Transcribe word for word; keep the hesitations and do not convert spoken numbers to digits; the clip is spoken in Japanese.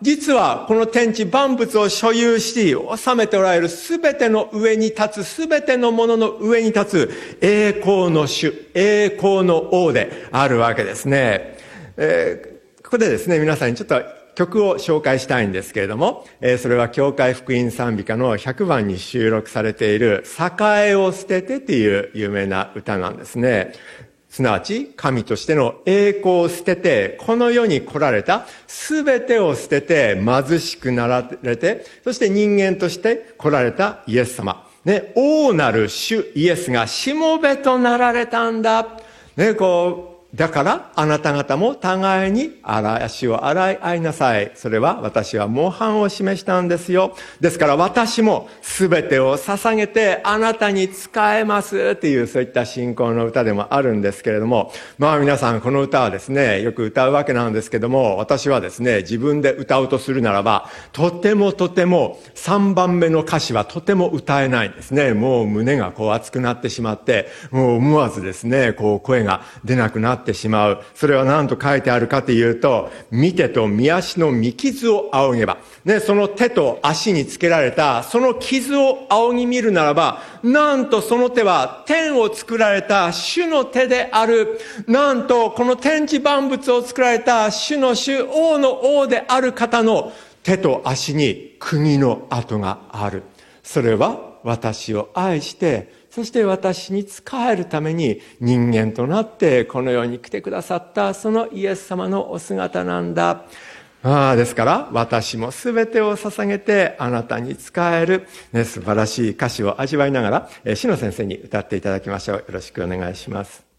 実はこの天地万物を所有し、治めておられるすべての上に立つ、すべてのものの上に立つ栄光の主、栄光の王であるわけですね。えー、ここでですね、皆さんにちょっと曲を紹介したいんですけれども、えー、それは教会福音賛美歌のひゃくばんに収録されている栄を捨ててっていう有名な歌なんですね。すなわち神としての栄光を捨ててこの世に来られた、すべてを捨てて貧しくなられて、そして人間として来られたイエス様、ね、王なる主イエスがしもべとなられたんだ、ね、こうだからあなた方も互いに足を洗い合いなさい。それは私は模範を示したんですよ。ですから私もすべてを捧げてあなたに仕えますっていう、そういった信仰の歌でもあるんですけれども、まあ皆さんこの歌はですね、よく歌うわけなんですけども、私はですね、自分で歌うとするならば、とてもとてもさんばんめの歌詞はとても歌えないんですね。もう胸がこう熱くなってしまって、もう思わずですね、こう声が出なくなってってしまう。それは何と書いてあるかというと、見てと見足の見傷を仰げば、ね、その手と足につけられたその傷を仰ぎ見るならば、なんとその手は天を作られた主の手である。なんとこの天地万物を作られた主の主、王の王である方の手と足に釘の跡がある。それは私を愛して、そして私に仕えるために人間となってこの世に来てくださったそのイエス様のお姿なんだ。ああ、ですから私もすべてを捧げてあなたに仕える、ね、素晴らしい歌詞を味わいながら、えー、篠先生に歌っていただきましょう。よろしくお願いします。